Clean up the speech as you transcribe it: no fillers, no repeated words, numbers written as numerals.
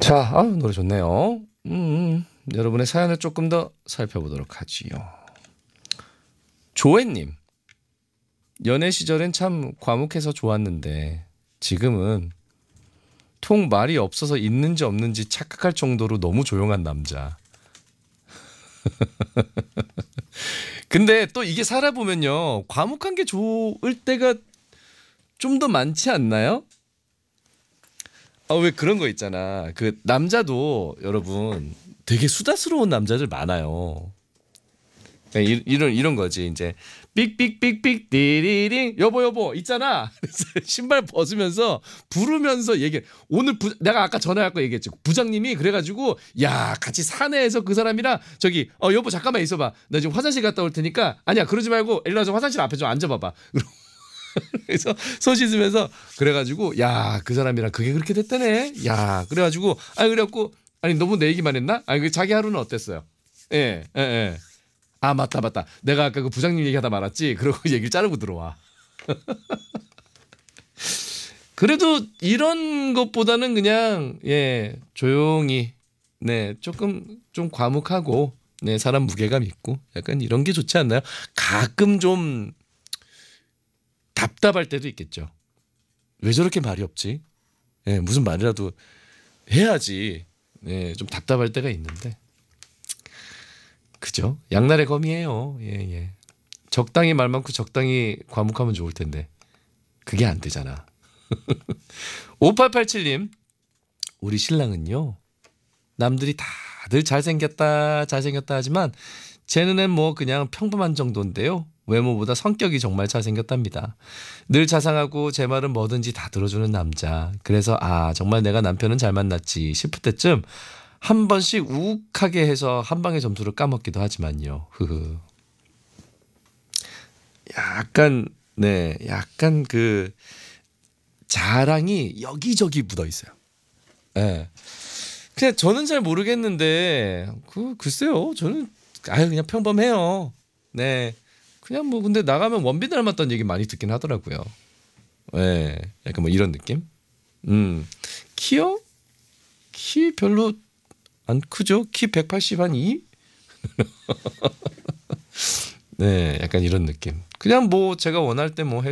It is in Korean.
자, 노래 좋네요. 여러분의 사연을 조금 더 살펴보도록 하지요. 조애님, 연애 시절엔 참 과묵해서 좋았는데 지금은 통 말이 없어서 있는지 없는지 착각할 정도로 너무 조용한 남자. 근데 또 이게 살아보면요, 과묵한 게 좋을 때가 좀 더 많지 않나요? 왜 그런 거 있잖아. 그 남자도 여러분 되게 수다스러운 남자들 많아요. 이런 거지 이제 삑삑삑삑 띠리링 여보 있잖아. 그래서 신발 벗으면서 부르면서 얘기해. 오늘 내가 아까 전화할 거 얘기했지. 부장님이 그래가지고 야 같이 사내에서 그 사람이랑 저기 여보 잠깐만 있어봐. 나 지금 화장실 갔다 올 테니까 아니야 그러지 말고 일로 와서 화장실 앞에 좀 앉아봐봐. 그래서 손 씻으면서 그래가지고 야 그 사람이랑 그게 그렇게 됐다네. 야 그래가지고 그래갖고 아니 너무 내 얘기만 했나? 그 자기 하루는 어땠어요? 예. 맞다. 내가 아까 그 부장님 얘기하다 말았지. 그러고 얘기를 자르고 들어와. 그래도 이런 것보다는 그냥 조용히 조금 좀 과묵하고 사람 무게감 있고 약간 이런 게 좋지 않나요? 가끔 좀 답답할 때도 있겠죠. 왜 저렇게 말이 없지? 무슨 말이라도 해야지. 좀 답답할 때가 있는데. 그죠? 양날의 검이에요. 예. 적당히 말 많고 적당히 과묵하면 좋을 텐데 그게 안 되잖아. 5887님, 우리 신랑은요 남들이 다들 잘생겼다 하지만 제 눈엔 뭐 그냥 평범한 정도인데요. 외모보다 성격이 정말 잘생겼답니다. 늘 자상하고 제 말은 뭐든지 다 들어주는 남자. 그래서 정말 내가 남편은 잘 만났지 싶을 때쯤 한 번씩 욱하게 해서 한 방에 점수를 까먹기도 하지만요. 약간 그 자랑이 여기저기 묻어 있어요. 예. 그냥 저는 잘 모르겠는데 글쎄요. 저는 그냥 평범해요. 네. 그냥 뭐 근데 나가면 원빈 닮았다는 얘기 많이 듣긴 하더라고요. 예. 약간 뭐 이런 느낌? 키요? 키 별로 안 크죠? 키 180 한 2? 네, 약간 이런 느낌. 그냥 뭐 제가 원할 때 뭐